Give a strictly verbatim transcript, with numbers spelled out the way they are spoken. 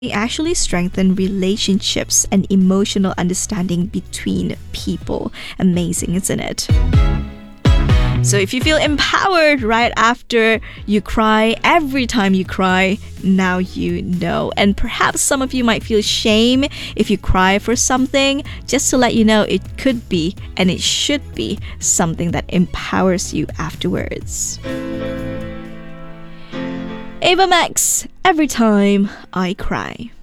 actually strengthen relationships and emotional understanding between people. Amazing, isn't it? So if you feel empowered right after you cry, every time you cry, now you know. And perhaps some of you might feel shame if you cry for something. Just to let you know, it could be and it should be something that empowers you afterwards. Ava Max, Every Time I Cry.